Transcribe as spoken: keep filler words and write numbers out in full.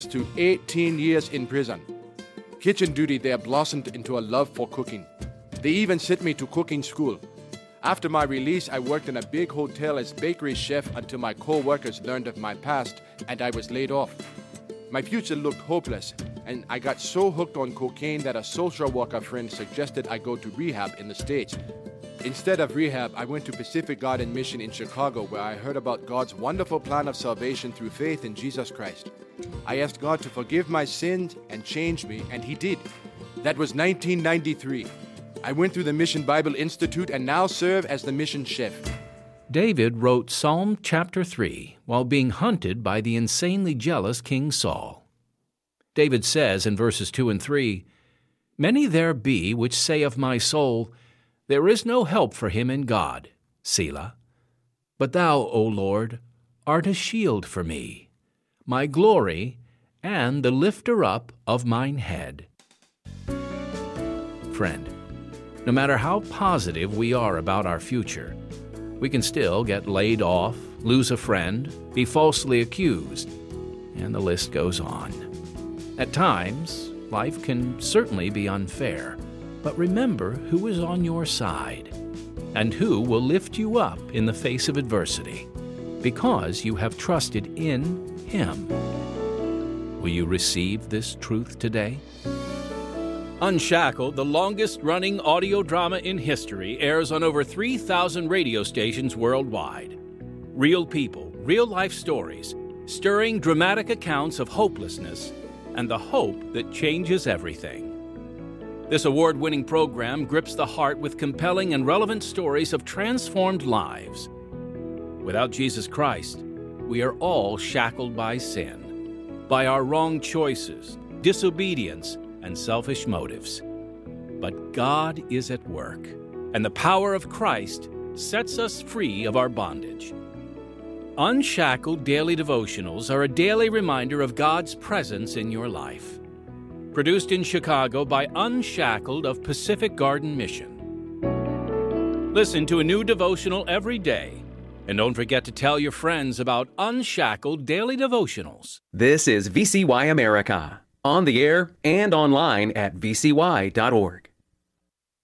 to eighteen years in prison. Kitchen duty there blossomed into a love for cooking. They even sent me to cooking school. After my release, I worked in a big hotel as bakery chef until my co-workers learned of my past and I was laid off. My future looked hopeless, and I got so hooked on cocaine that a social worker friend suggested I go to rehab in the States. Instead of rehab, I went to Pacific Garden Mission in Chicago, where I heard about God's wonderful plan of salvation through faith in Jesus Christ. I asked God to forgive my sins and change me, and He did. That was nineteen ninety-three. I went through the Mission Bible Institute and now serve as the mission chef. David wrote Psalm chapter three while being hunted by the insanely jealous King Saul. David says in verses two and three, "Many there be which say of my soul, there is no help for him in God, Selah. But thou, O Lord, art a shield for me, my glory, and the lifter up of mine head." Friend, no matter how positive we are about our future, we can still get laid off, lose a friend, be falsely accused, and the list goes on. At times, life can certainly be unfair, but remember who is on your side and who will lift you up in the face of adversity because you have trusted in Him. Will you receive this truth today? Unshackled, the longest-running audio drama in history, airs on over three thousand radio stations worldwide. Real people, real-life stories, stirring dramatic accounts of hopelessness and the hope that changes everything. This award-winning program grips the heart with compelling and relevant stories of transformed lives. Without Jesus Christ, we are all shackled by sin, by our wrong choices, disobedience, and selfish motives. But God is at work, and the power of Christ sets us free of our bondage. Unshackled Daily Devotionals are a daily reminder of God's presence in your life. Produced in Chicago by Unshackled of Pacific Garden Mission. Listen to a new devotional every day, and don't forget to tell your friends about Unshackled Daily Devotionals. This is V C Y America, on the air and online at v c y dot org.